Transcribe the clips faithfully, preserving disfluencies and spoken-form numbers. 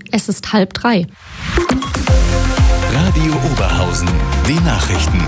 Es ist halb drei. Radio Oberhausen, die Nachrichten.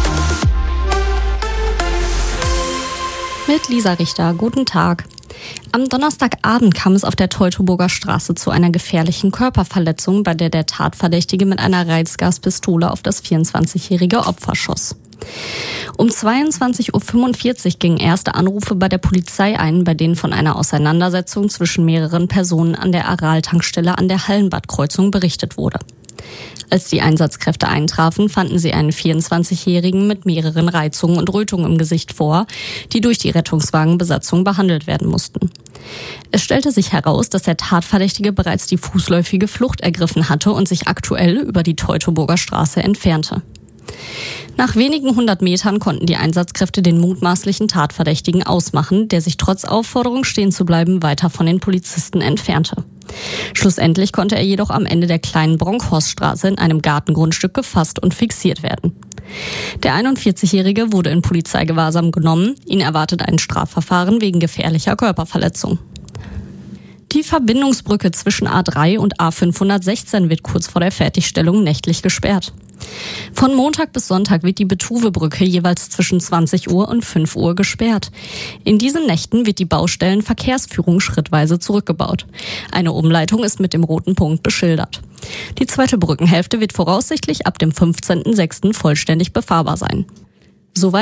Mit Lisa Richter, guten Tag. Am Donnerstagabend kam es auf der Teutoburger Straße zu einer gefährlichen Körperverletzung, bei der der Tatverdächtige mit einer Reizgaspistole auf das vierundzwanzigjährige Opfer schoss. Um zweiundzwanzig Uhr fünfundvierzig gingen erste Anrufe bei der Polizei ein, bei denen von einer Auseinandersetzung zwischen mehreren Personen an der Aral-Tankstelle an der Hallenbadkreuzung berichtet wurde. Als die Einsatzkräfte eintrafen, fanden sie einen vierundzwanzigjährigen mit mehreren Reizungen und Rötungen im Gesicht vor, die durch die Rettungswagenbesatzung behandelt werden mussten. Es stellte sich heraus, dass der Tatverdächtige bereits die fußläufige Flucht ergriffen hatte und sich aktuell über die Teutoburger Straße entfernte. Nach wenigen hundert Metern konnten die Einsatzkräfte den mutmaßlichen Tatverdächtigen ausmachen, der sich trotz Aufforderung stehen zu bleiben weiter von den Polizisten entfernte. Schlussendlich konnte er jedoch am Ende der kleinen Bronkhorststraße in einem Gartengrundstück gefasst und fixiert werden. Der einundvierzigjährige wurde in Polizeigewahrsam genommen. Ihn erwartet ein Strafverfahren wegen gefährlicher Körperverletzung. Die Verbindungsbrücke zwischen A drei und A fünfhundertsechzehn wird kurz vor der Fertigstellung nächtlich gesperrt. Von Montag bis Sonntag wird die Betuwebrücke jeweils zwischen zwanzig Uhr und fünf Uhr gesperrt. In diesen Nächten wird die Baustellenverkehrsführung schrittweise zurückgebaut. Eine Umleitung ist mit dem roten Punkt beschildert. Die zweite Brückenhälfte wird voraussichtlich ab dem fünfzehnten sechsten vollständig befahrbar sein. Soweit